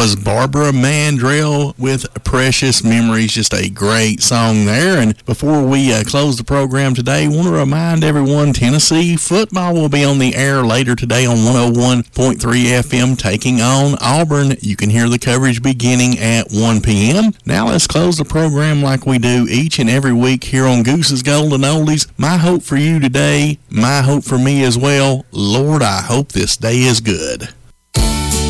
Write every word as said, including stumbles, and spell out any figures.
was Barbara Mandrell with Precious Memories. Just a great song there. And before we uh, close the program today, I want to remind everyone Tennessee football will be on the air later today on one oh one point three F M, taking on Auburn. You can hear the coverage beginning at one p.m. Now let's close the program like we do each and every week here on Goose's Golden Oldies. My hope for you today, my hope for me as well. Lord, I hope this day is good.